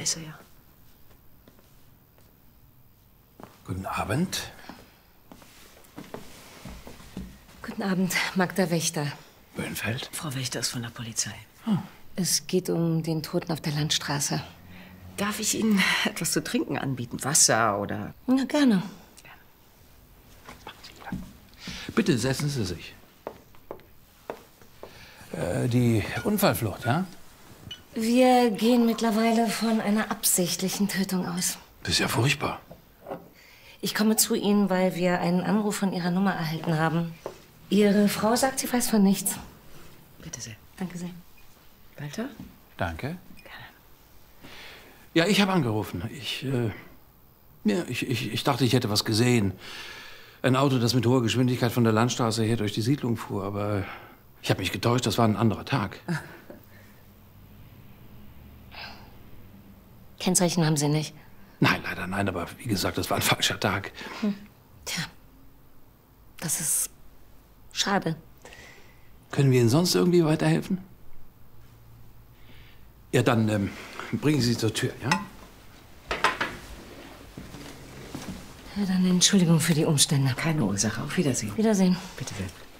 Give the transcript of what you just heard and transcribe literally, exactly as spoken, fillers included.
ist er ja. Guten Abend. Guten Abend, Magda Wächter. Böhnfeld? Frau Wächter ist von der Polizei. Hm. Es geht um den Toten auf der Landstraße. Darf ich Ihnen etwas zu trinken anbieten? Wasser oder... Ja, gerne. Bitte setzen Sie sich. Äh, die Unfallflucht, ja? Wir gehen mittlerweile von einer absichtlichen Tötung aus. Das ist ja furchtbar. Ich komme zu Ihnen, weil wir einen Anruf von Ihrer Nummer erhalten haben. Ihre Frau sagt, sie weiß von nichts. Bitte sehr. Danke sehr. Walter? Danke. Ja, ich habe angerufen. Ich, äh, ja, ich, ich, ich dachte, ich hätte was gesehen. Ein Auto, das mit hoher Geschwindigkeit von der Landstraße her durch die Siedlung fuhr. Aber ich habe mich getäuscht, das war ein anderer Tag. Kennzeichen haben Sie nicht? Nein, leider nein. Aber wie gesagt, das war ein falscher Tag. Hm. Tja, das ist schade. Können wir Ihnen sonst irgendwie weiterhelfen? Ja, dann ähm, bringen Sie sie zur Tür, ja? Ja, dann Entschuldigung für die Umstände. Keine Ursache. Auf Wiedersehen. Wiedersehen. Bitte sehr.